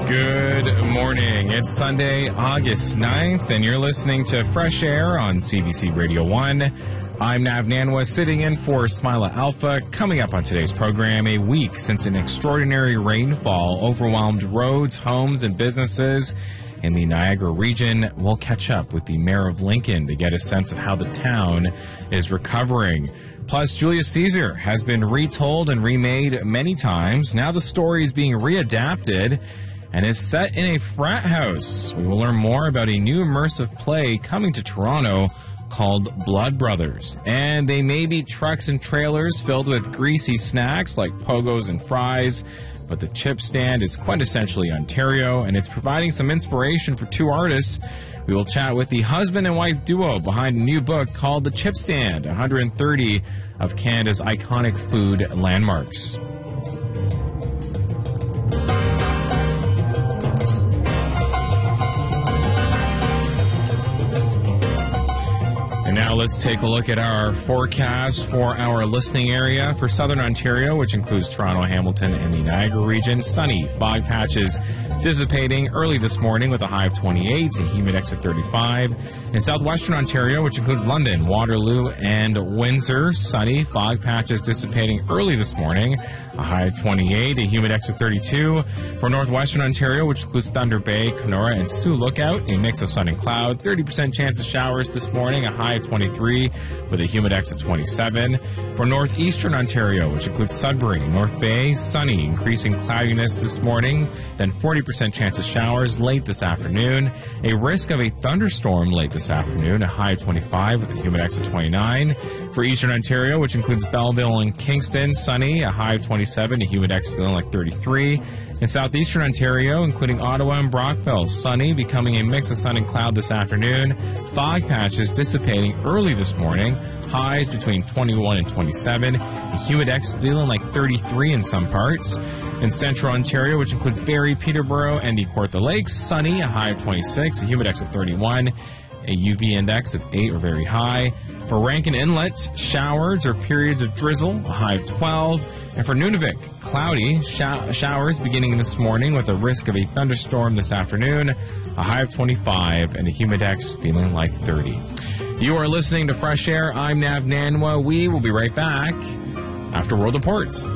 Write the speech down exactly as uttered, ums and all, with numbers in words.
Good morning. It's Sunday, August ninth, and you're listening to Fresh Air on C B C Radio one. I'm Nav Nanwa, sitting in for Smilah Alpha. Coming up on today's program, a week since an extraordinary rainfall overwhelmed roads, homes, and businesses in the Niagara region. We'll catch up with the mayor of Lincoln to get a sense of how the town is recovering. Plus, Julius Caesar has been retold and remade many times. Now the story is being readapted and is set in a frat house. We will learn more about a new immersive play coming to Toronto called Blood Brothers. And they may be trucks and trailers filled with greasy snacks like pogos and fries, but the chip stand is quintessentially Ontario, and it's providing some inspiration for two artists. We will chat with the husband and wife duo behind a new book called The Chip Stand, one hundred thirty of Canada's iconic food landmarks. Now let's take a look at our forecast for our listening area. For southern Ontario, which includes Toronto, Hamilton, and the Niagara region, sunny, fog patches dissipating early this morning with a high of twenty-eight, a humid index of thirty-five. In southwestern Ontario, which includes London, Waterloo, and Windsor, sunny, fog patches dissipating early this morning, a high of twenty-eight, a humid index of thirty-two. For northwestern Ontario, which includes Thunder Bay, Kenora, and Sioux Lookout, a mix of sun and cloud, thirty percent chance of showers this morning, a high of twenty-three, with a humid index of twenty-seven. For northeastern Ontario, which includes Sudbury, North Bay, sunny, increasing cloudiness this morning, then forty percent chance of showers late this afternoon, a risk of a thunderstorm late this afternoon, a high of twenty-five with a humid index of twenty-nine. For eastern Ontario, which includes Belleville and Kingston, sunny, a high of twenty-seven, a humid index feeling like thirty-three. In southeastern Ontario, including Ottawa and Brockville, sunny, becoming a mix of sun and cloud this afternoon, fog patches dissipating early this morning, highs between twenty-one and twenty-seven, a humid index feeling like thirty-three in some parts. In central Ontario, which includes Barrie, Peterborough, and the Kawartha Lakes, sunny, a high of twenty-six, a humid index of thirty-one, a U V index of eight or very high. For Rankin Inlet, showers or periods of drizzle, a high of twelve. And for Nunavik, cloudy, sh- showers beginning this morning with a risk of a thunderstorm this afternoon, a high of twenty-five, and a humid index feeling like thirty. You are listening to Fresh Air. I'm Nav Nanwa. We will be right back after World Reports.